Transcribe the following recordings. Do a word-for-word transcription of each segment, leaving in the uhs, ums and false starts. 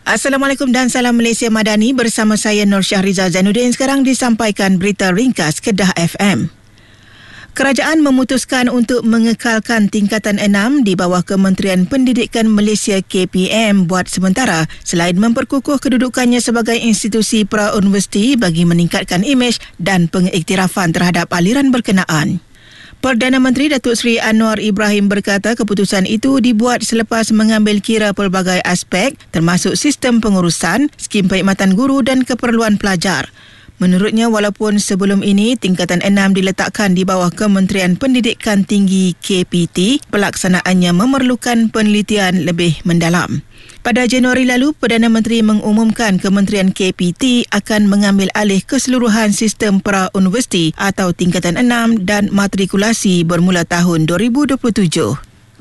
Assalamualaikum dan salam Malaysia Madani, bersama saya Nur Syahriza Zainuddin. Sekarang disampaikan berita ringkas Kedah F M. Kerajaan memutuskan untuk mengekalkan tingkatan enam di bawah Kementerian Pendidikan Malaysia K P M buat sementara selain memperkukuh kedudukannya sebagai institusi pra-universiti bagi meningkatkan imej dan pengiktirafan terhadap aliran berkenaan. Perdana Menteri Datuk Seri Anwar Ibrahim berkata keputusan itu dibuat selepas mengambil kira pelbagai aspek termasuk sistem pengurusan, skim perkhidmatan guru dan keperluan pelajar. Menurutnya, walaupun sebelum ini tingkatan enam diletakkan di bawah Kementerian Pendidikan Tinggi K P T, pelaksanaannya memerlukan penelitian lebih mendalam. Pada Januari lalu, Perdana Menteri mengumumkan Kementerian K P T akan mengambil alih keseluruhan sistem pra-universiti atau tingkatan enam dan matrikulasi bermula tahun dua ribu dua puluh tujuh.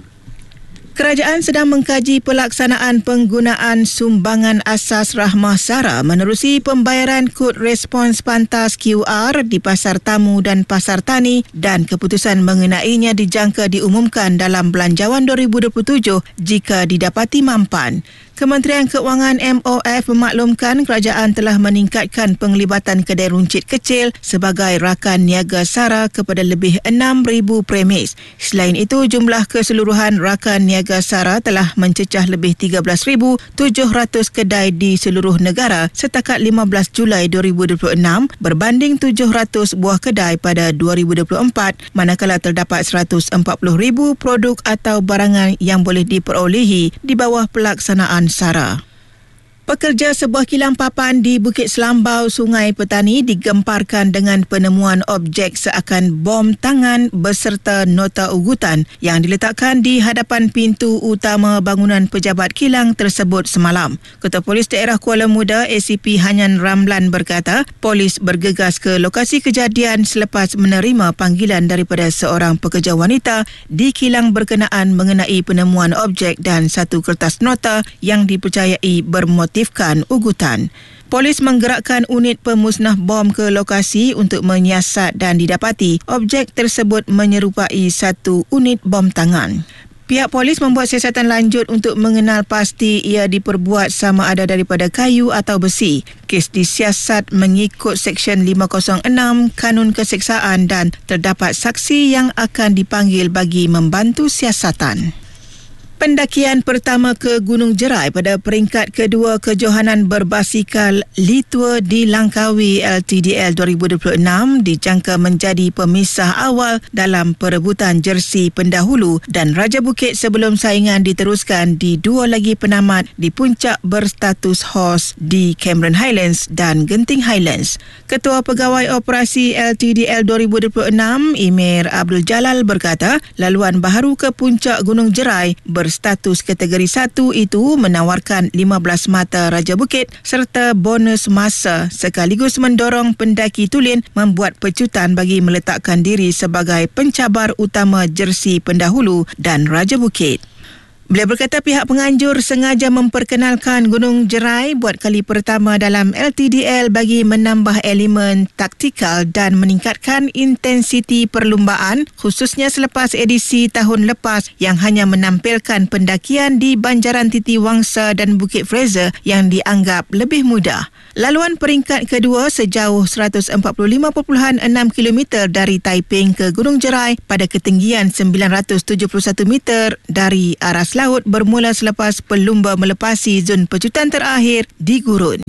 Kerajaan sedang mengkaji pelaksanaan penggunaan sumbangan asas Rahmah Sara menerusi pembayaran kod respons pantas Q R di Pasar Tamu dan Pasar Tani, dan keputusan mengenainya dijangka diumumkan dalam Belanjawan dua ribu dua puluh tujuh jika didapati mampan. Kementerian Keuangan M O F memaklumkan kerajaan telah meningkatkan penglibatan kedai runcit kecil sebagai rakan niaga Sara kepada lebih enam ribu premis. Selain itu, jumlah keseluruhan rakan niaga Sara telah mencecah lebih tiga belas ribu tujuh ratus kedai di seluruh negara setakat lima belas Julai dua ribu dua puluh enam berbanding tujuh ratus buah kedai pada dua ribu dua puluh empat, manakala terdapat seratus empat puluh ribu produk atau barangan yang boleh diperolehi di bawah pelaksanaan Sara. Pekerja sebuah kilang papan di Bukit Selambau, Sungai Petani digemparkan dengan penemuan objek seakan bom tangan beserta nota ugutan yang diletakkan di hadapan pintu utama bangunan pejabat kilang tersebut semalam. Ketua Polis Daerah Kuala Muda A C P Hanyan Ramlan berkata, polis bergegas ke lokasi kejadian selepas menerima panggilan daripada seorang pekerja wanita di kilang berkenaan mengenai penemuan objek dan satu kertas nota yang dipercayai bermotif ugutan. Polis menggerakkan unit pemusnah bom ke lokasi untuk menyiasat dan didapati objek tersebut menyerupai satu unit bom tangan. Pihak polis membuat siasatan lanjut untuk mengenal pasti ia diperbuat sama ada daripada kayu atau besi. Kes disiasat mengikut Seksyen lima kosong enam Kanun Keseksaan dan terdapat saksi yang akan dipanggil bagi membantu siasatan. Pendakian pertama ke Gunung Jerai pada peringkat kedua kejohanan berbasikal Litua di Langkawi L T D L dua ribu dua puluh enam dijangka menjadi pemisah awal dalam perebutan jersey pendahulu dan Raja Bukit sebelum saingan diteruskan di dua lagi penamat di puncak berstatus horse di Cameron Highlands dan Genting Highlands. Ketua Pegawai Operasi L T D L dua ribu dua puluh enam, Emir Abdul Jalal berkata, laluan baharu ke puncak Gunung Jerai ber status kategori satu itu menawarkan lima belas mata Raja Bukit serta bonus masa sekaligus mendorong pendaki tulen membuat pecutan bagi meletakkan diri sebagai pencabar utama jersey pendahulu dan Raja Bukit. Beliau berkata pihak penganjur sengaja memperkenalkan Gunung Jerai buat kali pertama dalam L T D L bagi menambah elemen taktikal dan meningkatkan intensiti perlumbaan, khususnya selepas edisi tahun lepas yang hanya menampilkan pendakian di Banjaran Titi Wangsa dan Bukit Fraser yang dianggap lebih mudah. Laluan peringkat kedua sejauh seratus empat puluh lima perpuluhan enam kilometer dari Taiping ke Gunung Jerai pada ketinggian sembilan ratus tujuh puluh satu meter dari aras laut bermula selepas pelumba melepasi zon pecutan terakhir di gurun.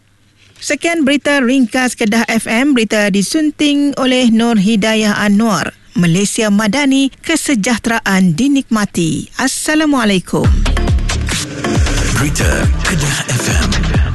Sekian berita ringkas Kedah F M. Berita disunting oleh Nur Hidayah Anwar. Malaysia Madani, kesejahteraan dinikmati. Assalamualaikum. Berita Kedah F M.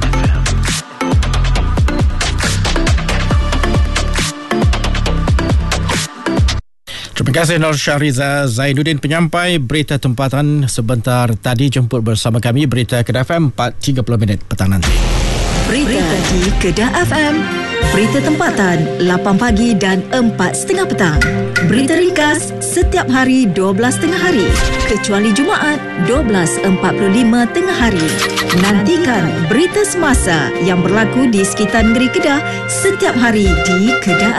Terima kasih Nur Syahriza Zainuddin, penyampai berita tempatan sebentar tadi. Jemput bersama kami Berita Kedah F M empat tiga puluh minit petang nanti. Berita di Kedah F M, berita tempatan lapan pagi dan empat tiga puluh petang. Berita ringkas setiap hari dua belas tengah hari kecuali Jumaat dua belas empat puluh lima tengah hari. Nantikan berita semasa yang berlaku di sekitar negeri Kedah setiap hari di Kedah